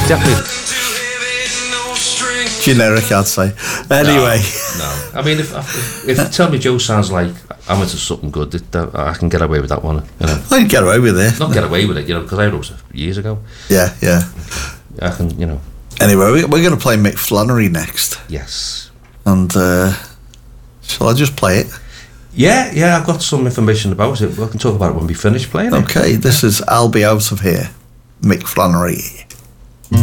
definitely. Generic, I'd say. Anyway. No. I mean, if you tell me Joe sounds like amateur something good, I can get away with that one. You know. I can get away with it. Not get away with it, you know, because I wrote it years ago. Yeah. I can, you know. Anyway, we're going to play Mick Flannery next. Yes. And shall I just play it? Yeah, I've got some information about it. We can talk about it when we finish playing it. Okay, this is I'll Be Out of Here, Mick Flannery.